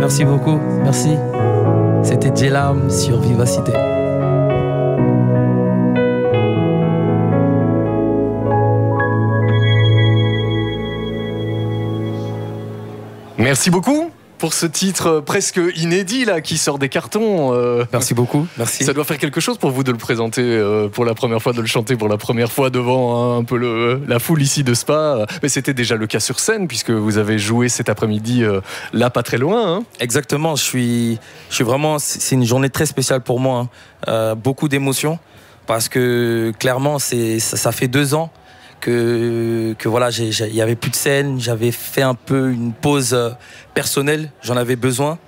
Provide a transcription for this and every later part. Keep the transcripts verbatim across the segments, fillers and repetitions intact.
merci beaucoup. Merci. C'était Djelam sur Vivacité. Merci beaucoup pour ce titre presque inédit là, qui sort des cartons. Euh, merci beaucoup. Merci. Ça doit faire quelque chose pour vous de le présenter euh, pour la première fois, de le chanter pour la première fois devant hein, un peu le, la foule ici de Spa. Mais c'était déjà le cas sur scène puisque vous avez joué cet après-midi euh, là, pas très loin. Hein. Exactement. Je suis, je suis vraiment. C'est une journée très spéciale pour moi. Hein. Euh, beaucoup d'émotions parce que clairement, c'est ça, ça fait deux ans. que, que voilà, il n'y avait plus de scène, j'avais fait un peu une pause euh, personnelle, j'en avais besoin.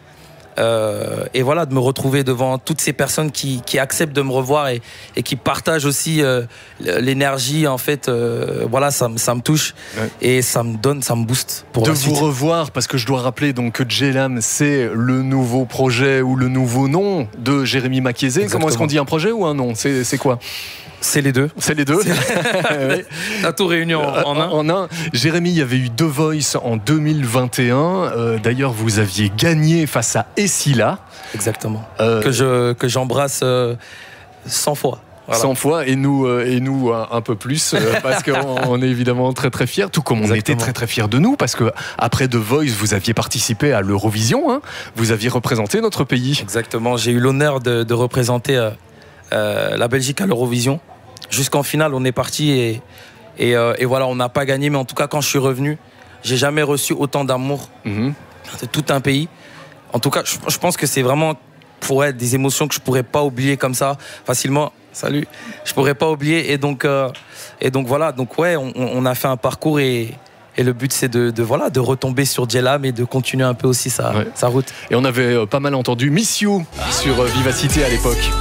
Euh, et voilà, de me retrouver devant toutes ces personnes qui, qui acceptent de me revoir et, et qui partagent aussi euh, l'énergie, en fait, euh, voilà, ça, ça me touche ouais. Et ça me donne, ça me booste pour de la vous suite. revoir, parce que je dois rappeler donc que Djelam, c'est le nouveau projet ou le nouveau nom de Jérémy Makiézé. Comment est-ce qu'on dit, un projet ou un nom? C'est quoi? C'est les deux. C'est les deux. Ouais. T'as tout réuni en, en un. En un. Jérémy, il y avait eu The Voice en deux mille vingt et un. Euh, D'ailleurs, vous aviez gagné face à Essila. Exactement. Euh... Que je que j'embrasse euh, cent fois. Voilà. cent fois, et nous, euh, et nous un, un peu plus, euh, parce qu'on est évidemment très très fiers, tout comme on Exactement. était très très fiers de nous, parce que après The Voice, vous aviez participé à l'Eurovision, hein, vous aviez représenté notre pays. Exactement. J'ai eu l'honneur de, de représenter euh, euh, la Belgique à l'Eurovision. Jusqu'en finale, on est parti et, et, euh, et voilà, on n'a pas gagné, mais en tout cas, quand je suis revenu, j'ai jamais reçu autant d'amour mm-hmm. de tout un pays. En tout cas, je, je pense que c'est vraiment pour être des émotions que je pourrais pas oublier comme ça facilement. Salut, je pourrais pas oublier et donc euh, et donc voilà, donc ouais, on, on a fait un parcours et Et le but, c'est de, de, voilà, de retomber sur Djelam et de continuer un peu aussi sa, ouais. sa route. Et on avait pas mal entendu Miss You sur Vivacité à l'époque.